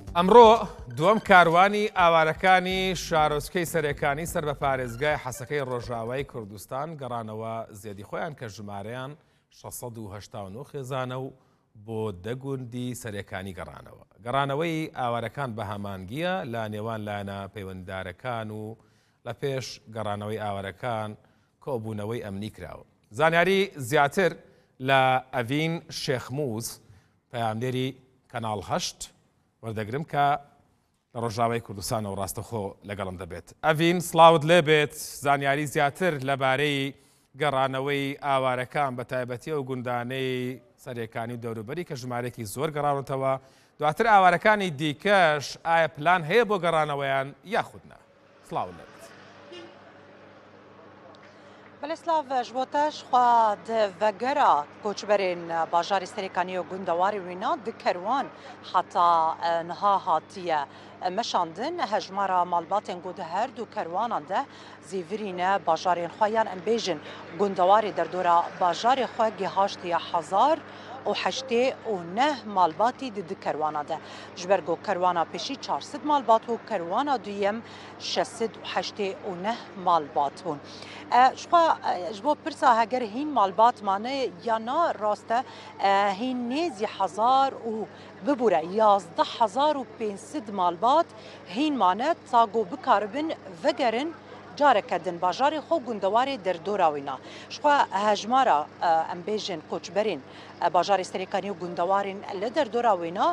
ئەمڕۆ دووەم کاروانی ئاوارەکانی شارۆچکەی سەرەکانی سەر بە پارێزگای حەسەکەی ڕۆژاوای کوردستان گەڕانەوە زیادی خۆیان کە ژمارەیان 689 خێزانە و بۆ دەگوندی سەرەکانی گەڕانەوەی ئاوارەکان بە هەمانگیە لە نێوان لایەنە پەیوەنددارەکان و لە پێش گەڕانەوەی ئاوارەکان کۆبوونەوەی ئەمنی کراوە. زانیاری زیاتر لە ئەڤین شێخموز پەیامدێری کەناڵ 8 وەردەگرم کە لە ڕۆژاوای کوردستانەوە ڕاستەخۆ لەگەڵم دەبێت. ئەڤین سڵاوت لێبێت، زانیاری زیاتر لەبارەی گەڕانەوەی ئاوارەکان بە تایبەتی و گوندانەی سەرەکانی و دەوروبەری کە ژمارەیەکی زۆر گەڕاونەتەوە، دواتر ئاوارەکانی دیکەش ئایا پلان هەیە بۆ گەڕانەوەیان یاخودنا؟ سڵاوت لێبێت. بەلێسلااف ji bo te ji xwe di vegera koçberên bajarê Serêkaniyê û gundewarê wîna di kerwan heta niha hatiye meşandin. Hejmara malbatên got her du kerwanan de zêvirîne bajarên xwe yan em bêjin gundewarê derdora bajarê xwe gihaştiye 1089 malbatî di kerwana de. Ji ber got kerwana pêşî 400 malbat û kerwana duyem 689 malbat bûn. Ji xwe ji bo pirsa heger hîn malbat mane ya na rast e hîn nêzî 1000 û bibûre 11500 malbat hîn mane ta got bikaribin vegerin careke din bajarê xwe gundewarê derdora wîna. Ji xwe hejmara em bêjin koçberên bajarê Serêkaniyê û gundewarên li derdora wîna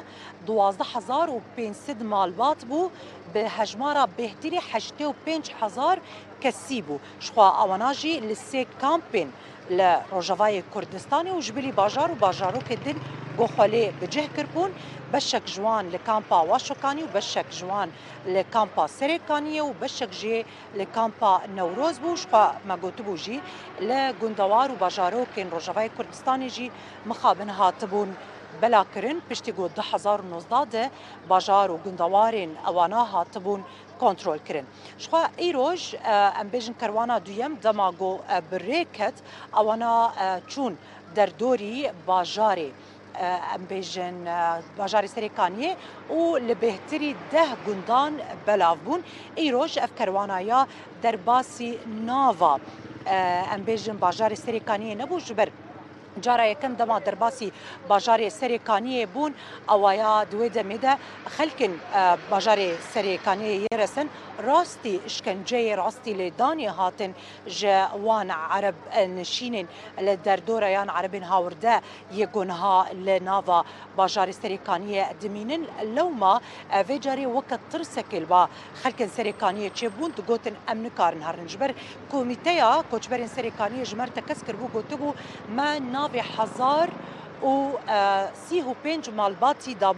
12500 malbat bû bi hejmara bêhtirî 85000 kesî bû. Ji xwe awana jî li sê kampên li Rojavayê Kurdistanê û ji bilî bajar û bajarokê din goxwelê bi cih kirbûn. Beşek ji wan li kampa Waşokanî û beşek ji wan li kampa Serêkaniyê û beşek jê li kampa Newroz bû. Ji xwe me gotibû jî li gundewar û bajarokên Rojavayê Kurdistanê jî mixabin hatibûn belakirin piştî got 2019 de bajar û gundewarên ewana hatibûn kontrol kirin. Ji xwe îroj em bêjin kerwana duyem dema got bi rê ket ewana çûn derdorî bajarê em bêjin bajarê Serêkaniyê û li bêhtirî 10 gundan belav bûn. Îroj ev kerwanaya derbasî nava em bêjin bajarê Serêkaniyê nebû ji ber cara yekem dema derbasî bajarê Serêkaniyê bûn awaya di wê demê de xelkên bajarê Serêkaniyê yê resin rastî işkenceyê rastî lêdanê hatin ji wan Ereb nişînên li derdora yan Erebên hawirde yê gunha li nava bajarê Serêkaniyê dimînin. Lewma vê carê weke tirsekê li ba xelkên Serêkaniyê çêbûn digotin em nikarin herin ji ber komîteya koçberên Serêkaniyê ji me tekez kirbû gotibû me navê 1035 malbatî dabû